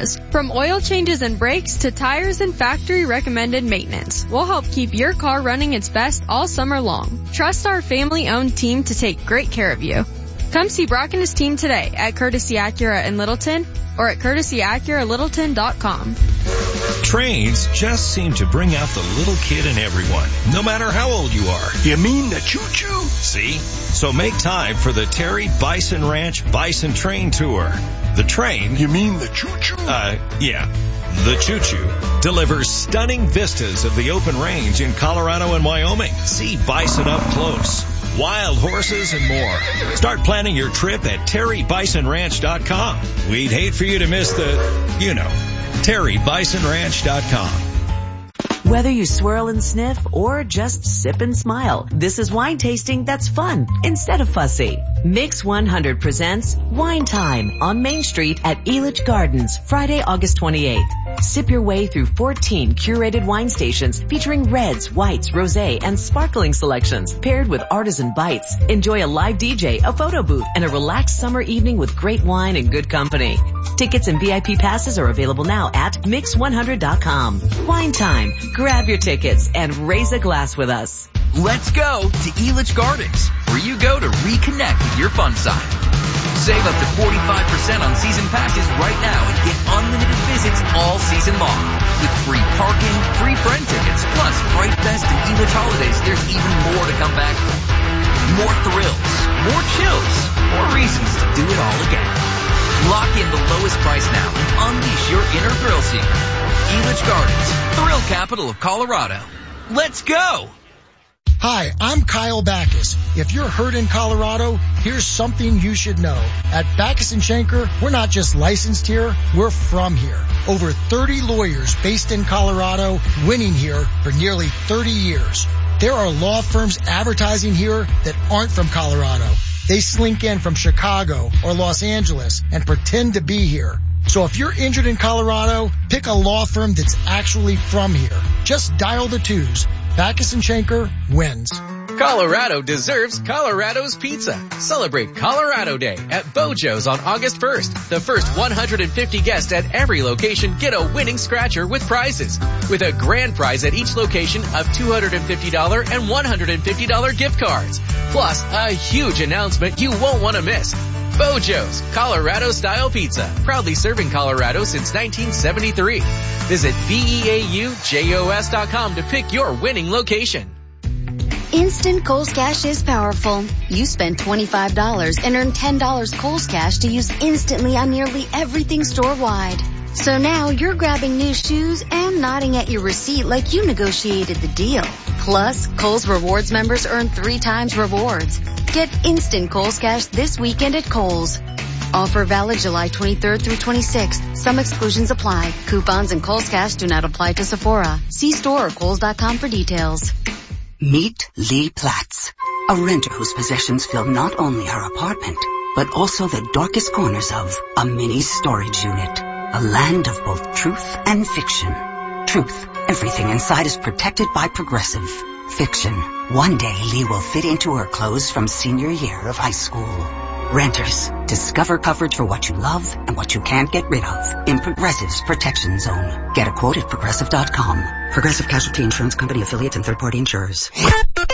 has. From oil changes and brakes to tires and factory recommended maintenance, we'll help keep your car running its best all summer long. Trust our family-owned team to take great care of you. Come see Brock and his team today at Courtesy Acura in Littleton or at courtesyacuralittleton.com. Trains just seem to bring out the little kid in everyone, no matter how old you are. You mean the choo-choo? See? So make time for the Terry Bison Ranch Bison Train Tour. The train... You mean the choo-choo? Yeah. The choo-choo delivers stunning vistas of the open range in Colorado and Wyoming. See bison up close, wild horses, and more. Start planning your trip at terrybisonranch.com. We'd hate for you to miss the, terrybisonranch.com. Whether you swirl and sniff or just sip and smile, this is wine tasting that's fun instead of fussy. Mix 100 presents Wine Time on Main Street at Elitch Gardens, Friday, August 28th. Sip your way through 14 curated wine stations featuring reds, whites, rosé, and sparkling selections paired with artisan bites. Enjoy a live DJ, a photo booth, and a relaxed summer evening with great wine and good company. Tickets and VIP passes are available now at Mix100.com. Wine Time. Grab your tickets and raise a glass with us. Let's go to Elitch Gardens, where you go to reconnect with your fun side. Save up to 45% on season passes right now and get unlimited visits all season long. With free parking, free friend tickets, plus Fright Fest and Elitch Holidays, there's even more to come back for. More thrills, more chills, more reasons to do it all again. Lock in the lowest price now and unleash your inner thrill seeker. Elitch Gardens, thrill capital of Colorado. Let's go! Hi, I'm Kyle Backus. If you're hurt in Colorado, here's something you should know. At Backus & Schenker, we're not just licensed here, we're from here. Over 30 lawyers based in Colorado, winning here for nearly 30 years. There are law firms advertising here that aren't from Colorado. They slink in from Chicago or Los Angeles and pretend to be here. So if you're injured in Colorado, pick a law firm that's actually from here. Just dial the 2s. Backus & Schenker wins. Colorado deserves Colorado's pizza. Celebrate Colorado Day at Bojo's on August 1st. The first 150 guests at every location get a winning scratcher with prizes, with a grand prize at each location of $250 and $150 gift cards. Plus, a huge announcement you won't want to miss. Bojo's, Colorado-style pizza. Proudly serving Colorado since 1973. Visit BEAUJOS.com to pick your winning location. Instant Kohl's Cash is powerful. You spend $25 and earn $10 Kohl's Cash to use instantly on nearly everything store-wide. So now you're grabbing new shoes and nodding at your receipt like you negotiated the deal. Plus, Kohl's Rewards members earn 3 times rewards. Get instant Kohl's Cash this weekend at Kohl's. Offer valid July 23rd through 26th. Some exclusions apply. Coupons and Kohl's Cash do not apply to Sephora. See store or Kohls.com for details. Meet Lee Platts, a renter whose possessions fill not only her apartment, but also the darkest corners of a mini storage unit. A land of both truth and fiction. Truth, everything inside is protected by Progressive. Fiction, one day Lee will fit into her clothes from senior year of high school. Renters, discover coverage for what you love and what you can't get rid of in Progressive's Protection Zone. Get a quote at Progressive.com. Progressive Casualty Insurance Company affiliates and third-party insurers.